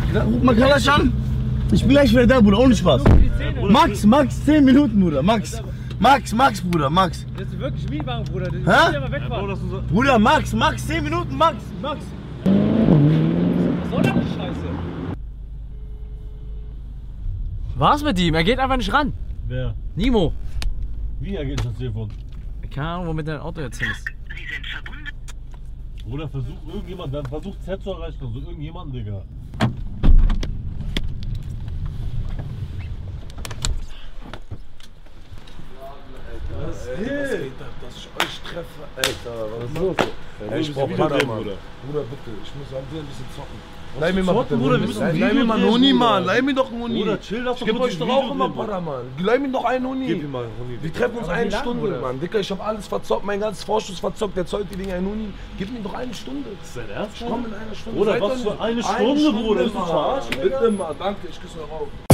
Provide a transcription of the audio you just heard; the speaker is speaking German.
Ruf mal Kalash an. Ich bin gleich wieder da, Bruder, ohne Spaß. Max, 10 Minuten, Bruder, Max, Bruder, Max. Das ist wirklich Mietwagen, Bruder. Hä? Bruder, Max, 10 Minuten, Max. was soll das die Scheiße? Was mit ihm? Er geht einfach nicht ran. Wer? Nimo. Wie, er geht nicht ans Telefon? Keine Ahnung, womit dein Auto jetzt hin ist. Bruder, versucht Z zu erreichen, also irgendjemanden, Digga. Was geht ab, dass ich euch treffe? Alter, was ist los? Ey, Ich brauch Padawan. Bruder, bitte, ich muss an dir ein bisschen zocken. Leih mir mal bitte Bruder, einen wir müssen Leih mir mal einen Huni, Mann. Leih mir doch einen Huni. Bruder, chill, lass doch Ich geb kurz euch ein doch auch Video immer drehen, Padawan. Leih mir doch einen Huni. Gib ihm mal einen Huni. Wir treffen uns eine Stunde, Mann. Dicker, ich hab alles verzockt, mein ganzes Vorschuss verzockt. Der zollt die Dinger einen Huni. Gib mir doch eine Stunde. Ist dein Ernst? Ich komm in einer Stunde. Bruder, Seid was doch für nicht- eine Stunde, Bruder? Ist du Mann. verarschen? Bitte mal, danke, ich küsse eure Augen.